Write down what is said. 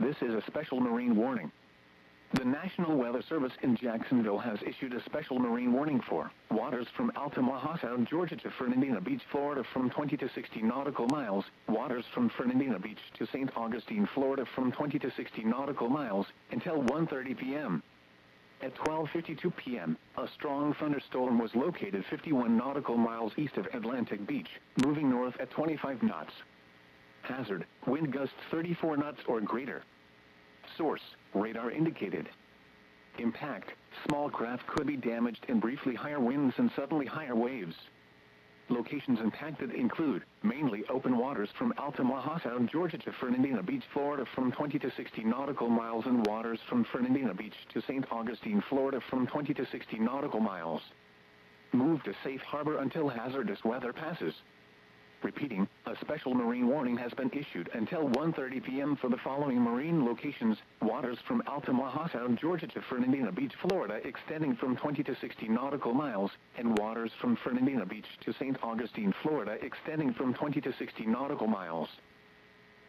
This is a special marine warning. The National Weather Service in Jacksonville has issued a special marine warning for waters from Altamaha Sound, Georgia to Fernandina Beach, Florida from 20 to 60 nautical miles, waters from Fernandina Beach to St. Augustine, Florida from 20 to 60 nautical miles, until 1:30 p.m. At 12:52 p.m., a strong thunderstorm was located 51 nautical miles east of Atlantic Beach, moving north at 25 knots. Hazard, wind gusts 34 knots or greater. Source, radar indicated. Impact, small craft could be damaged and briefly higher winds and suddenly higher waves. Locations impacted include, mainly open waters from Altamaha Sound, Georgia to Fernandina Beach, Florida from 20 to 60 nautical miles and waters from Fernandina Beach to St. Augustine, Florida from 20 to 60 nautical miles. Move to safe harbor until hazardous weather passes. Repeating, a special marine warning has been issued until 1:30 p.m. for the following marine locations: waters from Altamaha Sound, Georgia to Fernandina Beach, Florida extending from 20 to 60 nautical miles, and waters from Fernandina Beach to St. Augustine, Florida extending from 20 to 60 nautical miles.